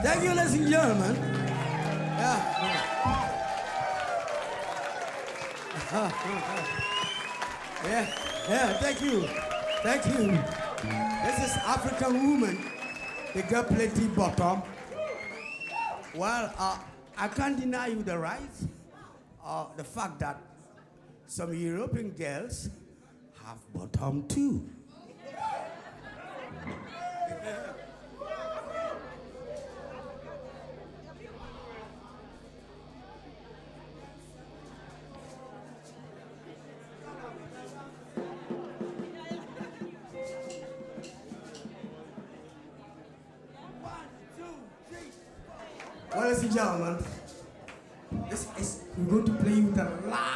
Thank you, ladies and gentlemen. Yeah. Yeah, thank you. Thank you. This is African woman. They got plenty bottom. Well, I can't deny you the right, the fact that some European girls have bottom too. Well, ladies and gentlemen, we're going to play you the last